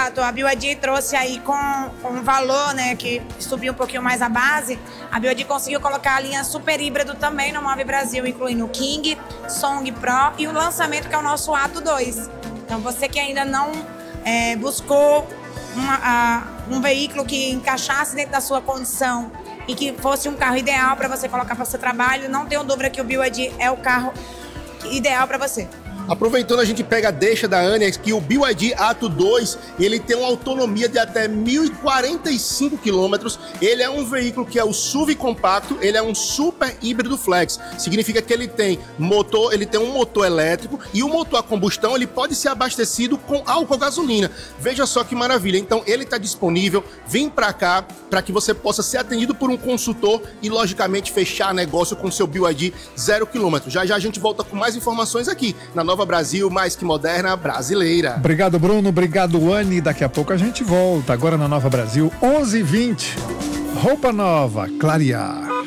Exato, a BYD trouxe aí com um valor, né, que subiu um pouquinho mais a base. A BYD conseguiu colocar a linha super híbrido também no Move Brasil, incluindo o King, Song Pro e o lançamento que é o nosso Ato 2. Então você que ainda não buscou um veículo que encaixasse dentro da sua condição e que fosse um carro ideal para você colocar para o seu trabalho, não tenho dúvida que o BYD é o carro ideal para você. Aproveitando, a gente pega a deixa da Ania, que o BYD Atto 2, ele tem uma autonomia de até 1.045 km. Ele é um veículo que é o SUV compacto, ele é um super híbrido flex. Significa que ele tem um motor elétrico e o motor a combustão, ele pode ser abastecido com álcool ou gasolina. Veja só que maravilha. Então, ele está disponível. Vem para cá para que você possa ser atendido por um consultor e, logicamente, fechar negócio com o seu BYD 0 km. Já já a gente volta com mais informações aqui na Nova Brasil, mais que moderna, brasileira. Obrigado, Bruno. Obrigado, Anne. Daqui a pouco a gente volta. Agora na Nova Brasil, 11h20. Roupa nova, clarear.